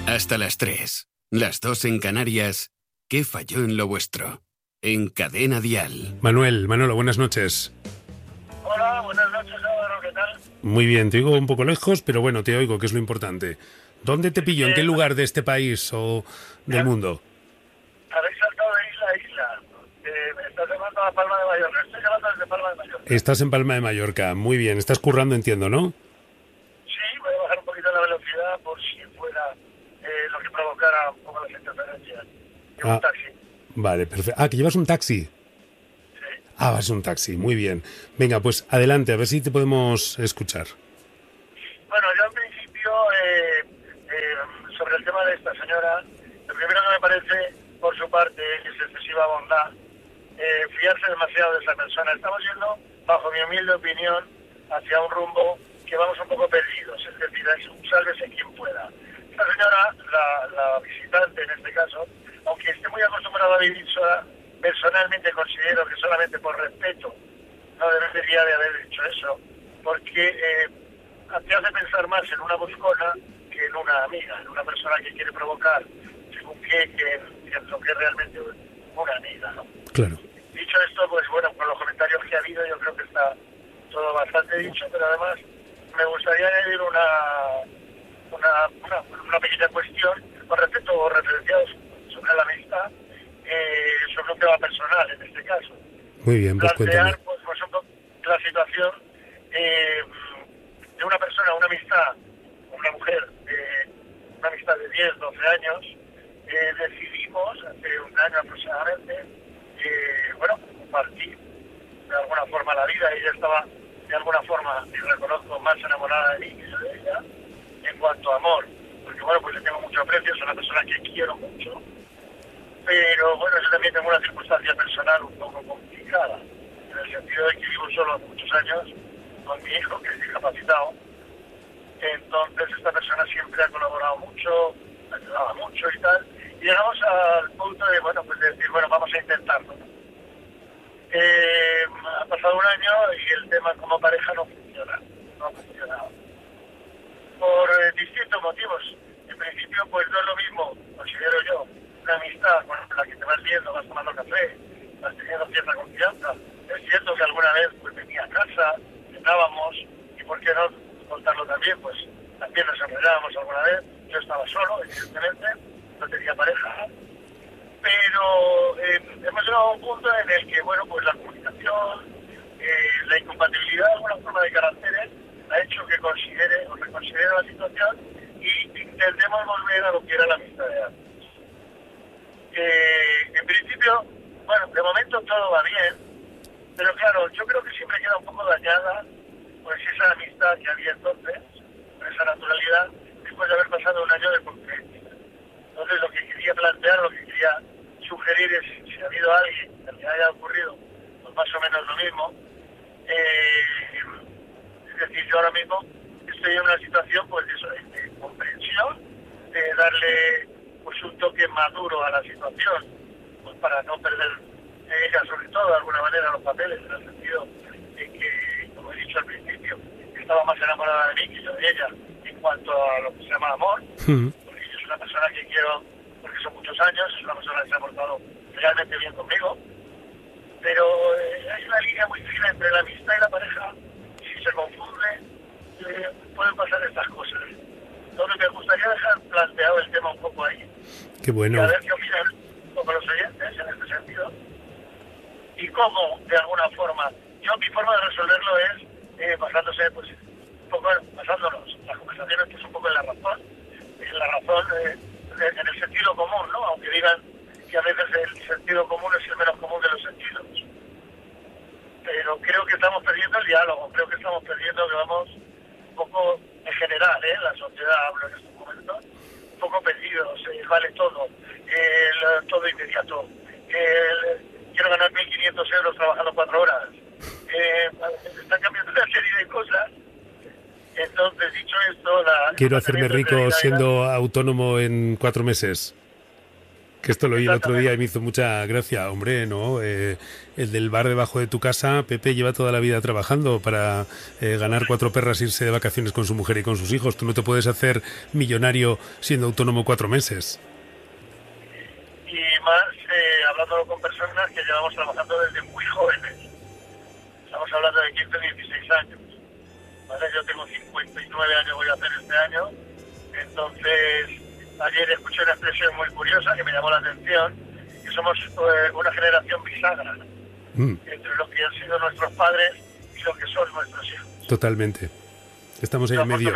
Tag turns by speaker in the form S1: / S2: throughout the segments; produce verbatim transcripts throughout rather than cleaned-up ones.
S1: Hasta las tres, las dos en Canarias. ¿Qué falló en lo vuestro? En Cadena Dial.
S2: Manuel, Manolo, buenas noches.
S3: Hola, buenas noches, Álvaro, ¿qué tal?
S2: Muy bien, te oigo un poco lejos, pero bueno, te oigo, que es lo importante. ¿Dónde te pillo? ¿En qué lugar de este país o del mundo?
S3: Habéis saltado de isla a isla. Eh, me estás llamando a Palma de Mallorca. Estoy llamando desde Palma de Mallorca.
S2: Estás en Palma de Mallorca, muy bien. Estás currando, entiendo, ¿no?
S3: Sí, voy a bajar un poquito la velocidad por si fuera eh, lo que provocara un poco las interferencias. Llevo
S2: Ah,
S3: un taxi.
S2: vale, perfecto. Ah, que llevas un taxi.
S3: Sí.
S2: Ah, vas un taxi, muy bien. Venga, pues adelante, a ver si te podemos escuchar.
S3: Bueno, yo en principio, eh, eh, sobre el tema de esta señora, lo primero que me parece, por su parte, es excesiva bondad, eh, fiarse demasiado de esa persona. Estamos yendo, bajo mi humilde opinión, hacia un rumbo que vamos un poco perdidos, es decir, es un sálvese quien pueda. Esta señora, la, la visitante en este caso, aunque esté muy acostumbrada a vivir sola, personalmente considero que solamente por respeto no debería de haber hecho eso, porque eh, te hace pensar más en una buscona que en una amiga, en una persona que quiere provocar, según qué, que, que lo que es realmente una amiga, ¿no?
S2: Claro.
S3: Dicho esto, pues bueno, con los comentarios que ha habido yo creo que está todo bastante dicho, pero además me gustaría añadir una una, una, una pequeña cuestión con respecto a referenciados sobre la amistad, eh, sobre un tema personal en este caso.
S2: Muy bien, pues
S3: Plantear
S2: cuéntame.
S3: pues, pues, un poco la situación eh, de una persona, una amistad, una mujer, eh, una amistad de diez, doce años, eh, decidimos hace un año aproximadamente, eh, bueno, compartir de alguna forma la vida. Ella estaba de alguna forma, y reconozco, más enamorada de mí que yo de ella, en cuanto a amor, porque bueno, pues le tengo mucho aprecio, es una persona que quiero mucho, pero bueno, yo también tengo una circunstancia personal un poco complicada, en el sentido de que vivo solo hace muchos años con mi hijo, que es discapacitado. Entonces esta persona siempre ha colaborado mucho, me ayudaba mucho y tal, y llegamos al punto de, bueno, pues de decir, bueno, vamos a intentarlo, ¿no? Eh, ha pasado un año y el tema como pareja no funciona, no ha funcionado. Por eh, distintos motivos. En principio, pues no es lo mismo, considero yo, una amistad con la que te vas viendo, vas tomando café, vas teniendo cierta confianza. Es cierto que alguna vez pues venía a casa, cenábamos, y por qué no contarlo también, pues también nos enrollábamos alguna vez. Yo estaba solo, evidentemente, no tenía pareja, pero eh, hemos llegado a un punto en el que, bueno, pues la comunicación, eh, la incompatibilidad de alguna forma de caracteres ha hecho que considere o reconsidere la situación y intentemos volver a lo que era la amistad de antes. Eh, en principio, bueno, de momento todo va bien, pero claro, yo creo que siempre queda un poco dañada pues esa amistad que había entonces, con esa naturalidad, después de haber pasado un año de convivencia. Entonces lo que quería plantear, lo que quería sugerir es, si ha habido alguien que le haya ocurrido pues más o menos lo mismo, eh, es decir, yo ahora mismo estoy en una situación pues de, eso, de comprensión, de darle pues un toque maduro a la situación, pues para no perder ella sobre todo de alguna manera los papeles, en el sentido de que, como he dicho al principio, estaba más enamorada de mí que yo de ella en cuanto a lo que se llama amor,
S2: Mm.
S3: porque yo soy una persona que quiero, porque son muchos años, es una persona que se ha portado realmente bien conmigo, pero eh, hay una línea muy fina entre la amistad y la pareja. Si se confunde, eh, pueden pasar estas cosas. Entonces me gustaría dejar planteado el tema un poco ahí.
S2: Qué
S3: Y
S2: bueno.
S3: a ver qué opinan un poco los oyentes en este sentido. Y cómo, de alguna forma, yo mi forma de resolverlo es eh, basándose, pues, un poco, basándonos las conversaciones, pues un poco en la razón, en la razón, eh, en el sentido común, ¿no? Aunque digan que a veces el sentido común es el menos común de los sentidos. Pero creo que estamos perdiendo el diálogo, creo que estamos perdiendo, digamos, un poco en general, ¿eh? La sociedad, hablo en estos momentos, un poco perdidos, eh, vale todo, el, todo inmediato, el, quiero ganar mil quinientos euros trabajando cuatro horas, eh, están cambiando una serie de cosas. Entonces, dicho esto, la,
S2: Quiero hacerme rico siendo autónomo en cuatro meses. Que esto lo oí el otro día y me hizo mucha gracia. Hombre, ¿no? Eh, el del bar debajo de tu casa, Pepe lleva toda la vida trabajando para eh, ganar cuatro perras, irse de vacaciones con su mujer y con sus hijos. Tú no te puedes hacer millonario siendo autónomo cuatro meses.
S3: Y más eh, hablándolo con personas que llevamos trabajando desde muy jóvenes. Estamos hablando de quince, dieciséis años. ¿Vale? Yo tengo cincuenta y nueve años, voy a hacer este año. Entonces, ayer escuché una expresión muy curiosa que me llamó la atención, que somos eh, una generación bisagra, mm. entre los que han sido nuestros padres y los que son nuestros hijos.
S2: Totalmente. Estamos ahí en medio.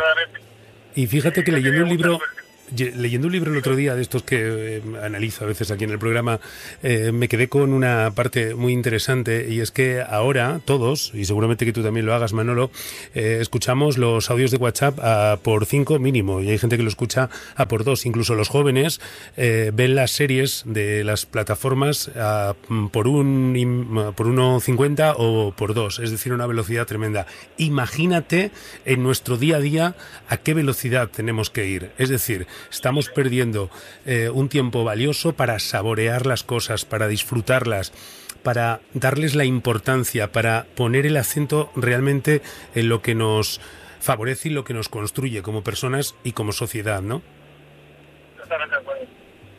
S2: Y fíjate que leyendo un libro... Leyendo un libro el otro día de estos que eh, analizo a veces aquí en el programa, eh, me quedé con una parte muy interesante, y es que ahora todos, y seguramente que tú también lo hagas, Manolo, eh, escuchamos los audios de WhatsApp a por cinco mínimo, y hay gente que lo escucha a por dos. Incluso los jóvenes eh, ven las series de las plataformas a, por un por uno cincuenta o por dos, es decir, una velocidad tremenda. Imagínate en nuestro día a día a qué velocidad tenemos que ir. Es decir, estamos perdiendo eh, un tiempo valioso para saborear las cosas, para disfrutarlas, para darles la importancia, para poner el acento realmente en lo que nos favorece y lo que nos construye como personas y como sociedad, ¿no?
S3: Totalmente de acuerdo.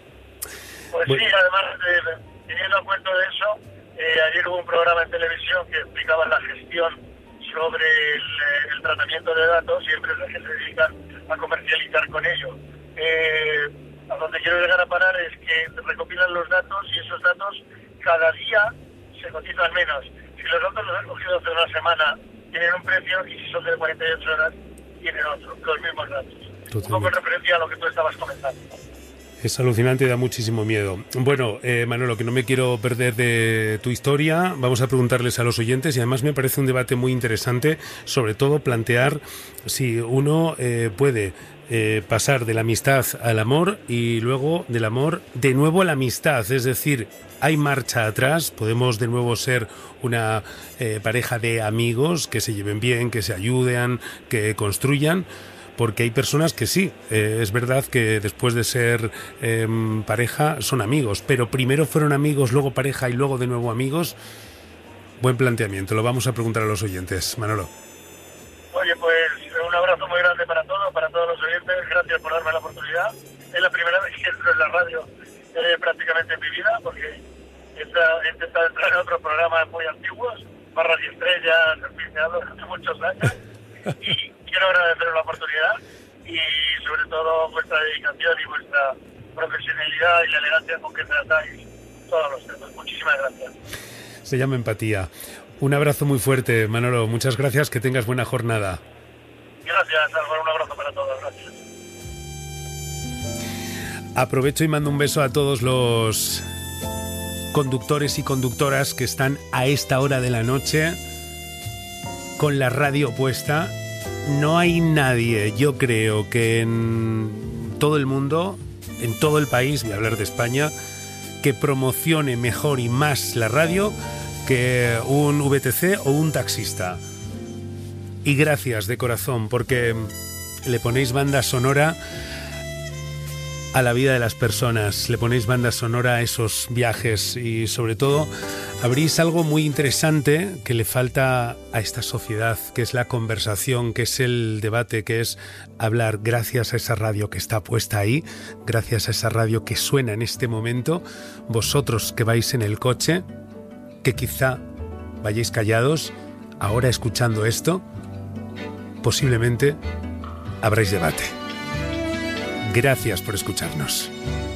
S3: Pues bueno. Sí, además, eh, teniendo en cuenta de eso, eh, ayer hubo un programa en televisión que explicaba la gestión sobre el, el tratamiento de datos y empresas que se dedican a comercializar con ello. Eh, a donde quiero llegar a parar es que recopilan los datos y esos datos cada día se cotizan menos. Si los datos los han cogido hace una semana tienen un precio, y si son de cuarenta y ocho horas tienen otro, los mismos datos. Totalmente. Un poco en referencia a lo que tú estabas comentando.
S2: Es alucinante y da muchísimo miedo. Bueno, eh, Manolo, que no me quiero perder de tu historia, vamos a preguntarles a los oyentes, y además me parece un debate muy interesante, sobre todo plantear si uno eh, puede eh, pasar de la amistad al amor y luego del amor de nuevo a la amistad, es decir, hay marcha atrás, podemos de nuevo ser una eh, pareja de amigos que se lleven bien, que se ayuden, que construyan. Porque hay personas que sí, eh, es verdad que después de ser eh, pareja son amigos, pero primero fueron amigos, luego pareja y luego de nuevo amigos. Buen planteamiento, lo vamos a preguntar a los oyentes. Manolo.
S3: Oye, pues un abrazo muy grande para todos, para todos los oyentes, gracias por darme la oportunidad. Es la primera vez que entro en la radio eh, prácticamente en mi vida, porque he intentado entrar en otros programas muy antiguos, más Radio Estrellas, en fin, hace muchos años, y quiero agradeceros la oportunidad y sobre todo vuestra dedicación y vuestra profesionalidad y la elegancia con que tratáis todos los temas. Muchísimas gracias.
S2: Se llama empatía. Un abrazo muy fuerte, Manolo. Muchas gracias, que tengas buena jornada.
S3: Gracias, Álvaro. Un abrazo para todos. Gracias.
S2: Aprovecho y mando un beso a todos los conductores y conductoras que están a esta hora de la noche con la radio puesta. No hay nadie, yo creo, que en todo el mundo, en todo el país, voy a hablar de España, que promocione mejor y más la radio que un V T C o un taxista. Y gracias de corazón, porque le ponéis banda sonora a la vida de las personas, le ponéis banda sonora a esos viajes y sobre todo abrís algo muy interesante que le falta a esta sociedad, que es la conversación, que es el debate, que es hablar. Gracias a esa radio que está puesta ahí, gracias a esa radio que suena en este momento, vosotros que vais en el coche, que quizá vayáis callados, ahora escuchando esto, posiblemente habréis debate. Gracias por escucharnos.